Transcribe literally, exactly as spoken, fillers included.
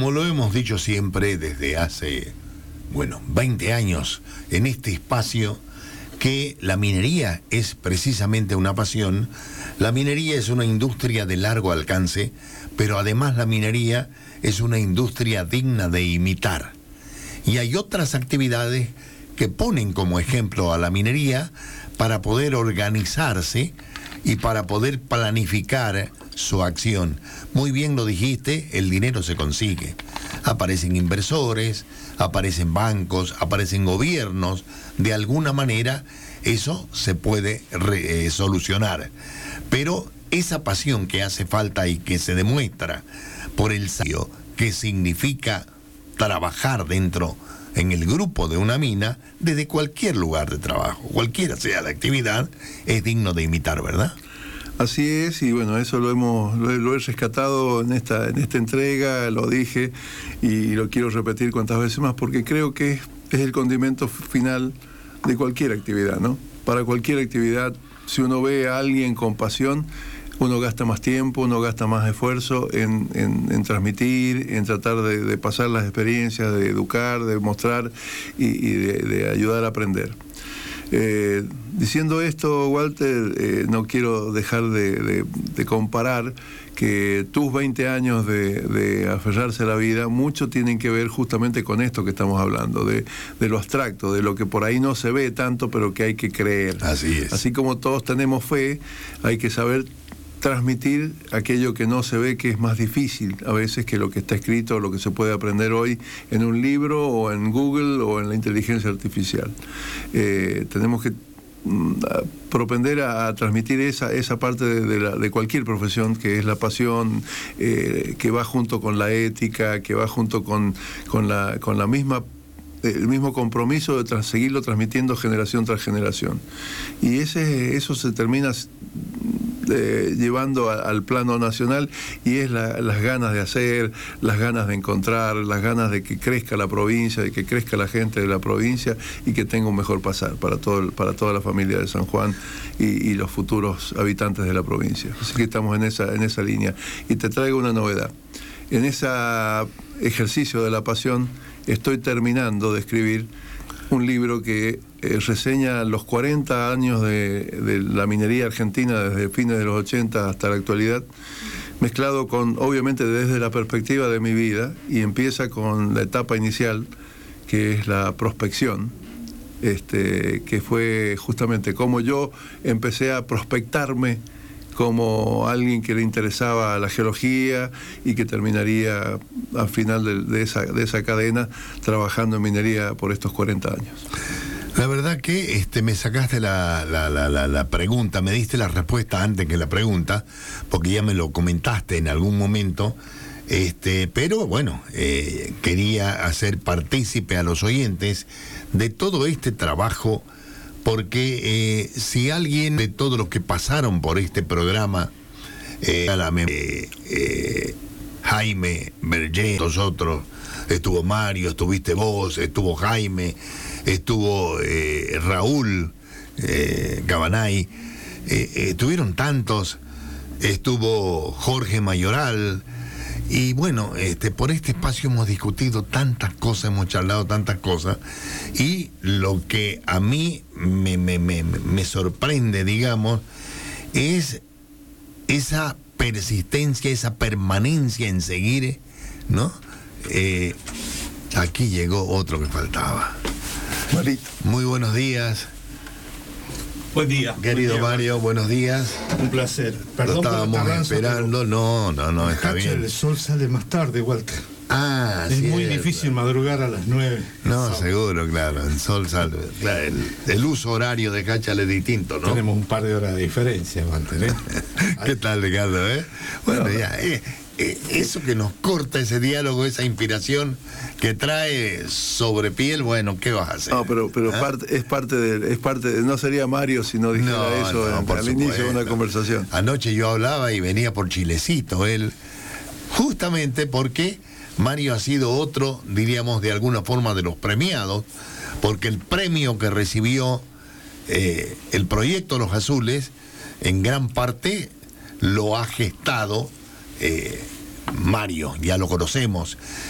como lo hemos dicho siempre desde hace, bueno, veinte años en este espacio, que la minería es precisamente una pasión. La minería es una industria de largo alcance, pero además la minería es una industria digna de imitar. Y hay otras actividades que ponen como ejemplo a la minería para poder organizarse y para poder planificar su acción. Muy bien lo dijiste, el dinero se consigue. Aparecen inversores, aparecen bancos, aparecen gobiernos. De alguna manera eso se puede re, eh, solucionar. Pero esa pasión que hace falta y que se demuestra por el sabio, que significa trabajar dentro en el grupo de una mina, desde cualquier lugar de trabajo, cualquiera sea la actividad, es digno de imitar, ¿verdad? Así es, y bueno, eso lo hemos lo, lo he rescatado en esta en esta entrega, lo dije y lo quiero repetir cuantas veces más, porque creo que es, es el condimento final de cualquier actividad, ¿no? Para cualquier actividad, si uno ve a alguien con pasión, uno gasta más tiempo, uno gasta más esfuerzo en, en, en transmitir, en tratar de, de pasar las experiencias, de educar, de mostrar y, y de, de ayudar a aprender. Eh, diciendo esto, Walter, eh, no quiero dejar de, de, de comparar que tus veinte años de, de aferrarse a la vida, mucho tienen que ver justamente con esto que estamos hablando, de, de lo abstracto, de lo que por ahí no se ve tanto, pero que hay que creer. Así es. Así como todos tenemos fe, hay que saber transmitir aquello que no se ve, que es más difícil a veces que lo que está escrito o lo que se puede aprender hoy en un libro o en Google o en la inteligencia artificial. Eh, tenemos que mm, propender a, a transmitir esa, esa parte de, de, la, de cualquier profesión, que es la pasión, eh, que va junto con la ética, que va junto con, con, la, con la misma el mismo compromiso de tras, seguirlo transmitiendo generación tras generación. Y ese eso se termina eh, llevando a, al plano nacional, y es la, las ganas de hacer, las ganas de encontrar, las ganas de que crezca la provincia, de que crezca la gente de la provincia y que tenga un mejor pasar para, todo, para toda la familia de San Juan y, y los futuros habitantes de la provincia. Así que estamos en esa, en esa línea. Y te traigo una novedad. En ese ejercicio de la pasión, estoy terminando de escribir un libro que eh, reseña los cuarenta años de, de la minería argentina desde fines de los ochenta hasta la actualidad, mezclado con, obviamente, desde la perspectiva de mi vida, y empieza con la etapa inicial, que es la prospección, este, que fue justamente como yo empecé a prospectarme como alguien que le interesaba la geología y que terminaría al final de, de, esa, de esa cadena trabajando en minería por estos cuarenta años. La verdad que este, me sacaste la, la, la, la, la pregunta, me diste la respuesta antes que la pregunta, porque ya me lo comentaste en algún momento, este, pero bueno, eh, quería hacer partícipe a los oyentes de todo este trabajo, porque eh, si alguien de todos los que pasaron por este programa, eh, eh, eh, Jaime, Berger, nosotros, estuvo Mario, estuviste vos, estuvo Jaime, estuvo eh, Raúl eh, Cabanay, eh, estuvieron tantos, estuvo Jorge Mayoral. Y bueno, este, por este espacio hemos discutido tantas cosas, hemos charlado tantas cosas, y lo que a mí me, me, me, me sorprende, digamos, es esa persistencia, esa permanencia en seguir, ¿no? Eh, aquí llegó otro que faltaba. Marito. Muy buenos días. Buen día. Querido buen día, Mario, buenos días. Un placer. Perdón, lo estábamos esperando. Pero... No, no, no, está bien. El sol sale más tarde, Walter. Ah, es cierto. muy difícil madrugar a las nueve. No, sábado. Seguro, claro. El sol sale. Claro, el, el uso horario de Cachal es distinto, ¿no? Tenemos un par de horas de diferencia, Walter, ¿eh? ¿Qué tal, Ricardo? Eh? Bueno, no, ya. Eh, eh, eso que nos corta ese diálogo, esa inspiración que trae sobre piel, bueno, ¿qué vas a hacer? No, pero, pero ¿Ah? parte, es parte de, es parte de, no sería Mario si no dijera no, eso no, en, al supuesto. inicio de una conversación. Anoche yo hablaba y venía por Chilecito, él, justamente porque Mario ha sido otro, diríamos de alguna forma, de los premiados, porque el premio que recibió eh, el proyecto Los Azules, en gran parte lo ha gestado eh, Mario, ya lo conocemos.